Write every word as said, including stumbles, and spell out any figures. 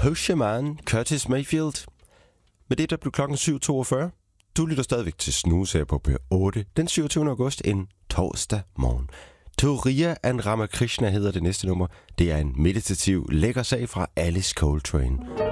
Hoshaman, Curtis Mayfield. Med det der blev klokken syv toogfyrre. Du lytter stadigvæk til Snooze her på P otte den syvogtyvende august, en torsdag morgen. Turiya and Ramakrishna hedder det næste nummer. Det er en meditativ, lækker sag fra Alice Coltrane.